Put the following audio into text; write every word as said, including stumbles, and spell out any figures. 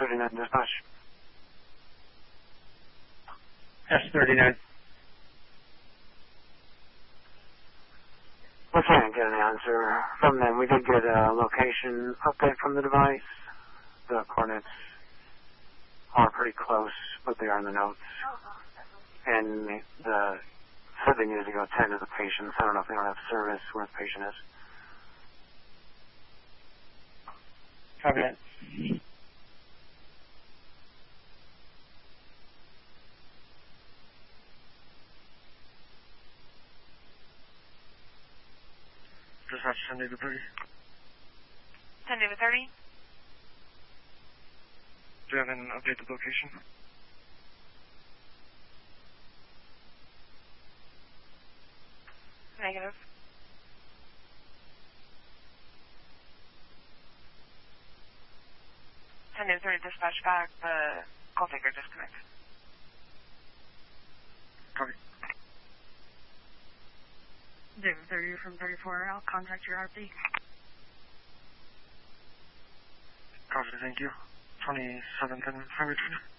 thirty-nine dispatch. S thirty-nine. We can't get an answer from them. We did get a location update from the device. The coordinates are pretty close, but they are in the notes. And the said they needed to go attend to the patients. I don't know if they don't have service where the patient is. Copy that. Dispatch ten David thirty. ten David thirty. Do you have an updated location? Negative. ten David thirty dispatch back. The call taker disconnected. Copy. David thirty from thirty-four. I'll contact your R P. Copy, thank you. twenty-seventh and Highway two.